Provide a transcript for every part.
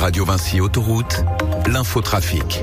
Radio Vinci Autoroute, l'infotrafic.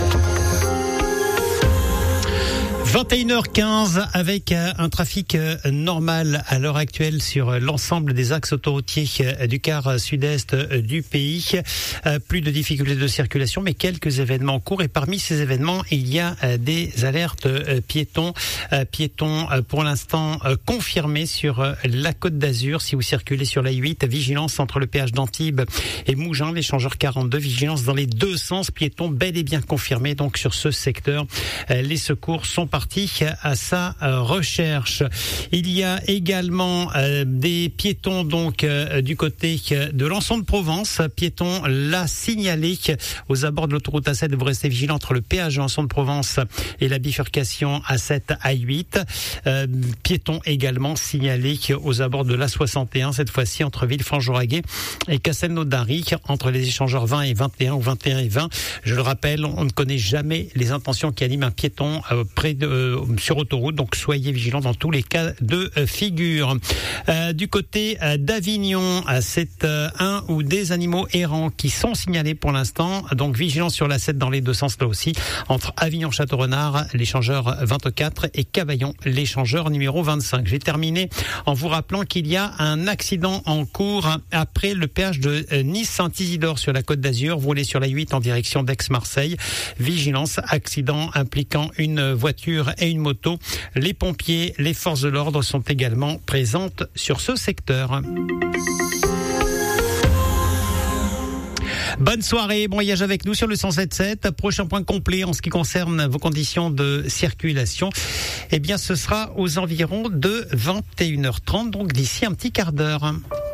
21h15 avec un trafic normal à l'heure actuelle sur l'ensemble des axes autoroutiers du quart sud-est du pays. Plus de difficultés de circulation, mais quelques événements en cours. Et parmi ces événements, il y a des alertes piétons. Piétons pour l'instant confirmés sur la Côte d'Azur. Si vous circulez sur la 8, vigilance entre le péage d'Antibes et Mougins, l'échangeur 42. Vigilance dans les deux sens. Piétons bel et bien confirmés. Donc sur ce secteur, les secours sont partis à sa recherche. Il y a également des piétons donc du côté de Lançon-de-Provence. Piétons l'a signalé aux abords de l'autoroute A7. Vous restez vigilant entre le péage de Lançon-de-Provence et la bifurcation A7 A8. Piétons également signalé aux abords de l'A61, cette fois-ci entre Villefranche-Joraguet et Castelnaudary, entre les échangeurs 20 et 21 ou 21 et 20. Je le rappelle, on ne connaît jamais les intentions qui animent un piéton près sur autoroute, donc soyez vigilants dans tous les cas de figure. Du côté d'Avignon, c'est un ou des animaux errants qui sont signalés pour l'instant, donc vigilance sur la 7 dans les deux sens là aussi, entre Avignon-Château-Renard, l'échangeur 24 et Cavaillon, l'échangeur numéro 25. J'ai terminé en vous rappelant qu'il y a un accident en cours après le péage de Nice-Saint-Isidore sur la Côte d'Azur. Vous roulez sur la 8 en direction d'Aix-Marseille. Vigilance, accident impliquant une voiture et une moto. Les pompiers, les forces de l'ordre sont également présentes sur ce secteur. Bonne soirée, bon voyage avec nous sur le 107.7. Prochain point complet en ce qui concerne vos conditions de circulation. Eh bien, ce sera aux environs de 21h30, donc d'ici un petit quart d'heure.